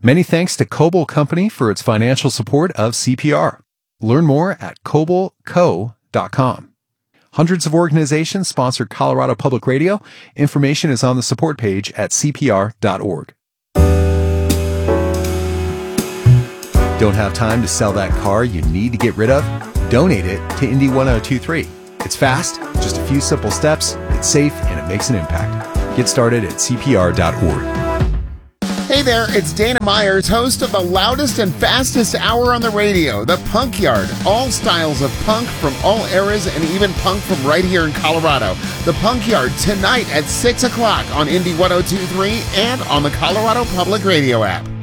Many thanks to Coble Company for its financial support of CPR. Learn more at cobleco.com. Hundreds of organizations sponsor Colorado Public Radio. Information is on the support page at cpr.org. Don't have time to sell that car you need to get rid of? Donate it to Indy 1023. It's fast, just a few simple steps, it's safe, and it makes an impact. Get started at cpr.org. Hey there, it's Dana Myers, host of the loudest and fastest hour on the radio, The Punk Yard. All styles of punk from all eras and even punk from right here in Colorado. The Punk Yard tonight at 6 o'clock on Indy 1023 and on the Colorado Public Radio app.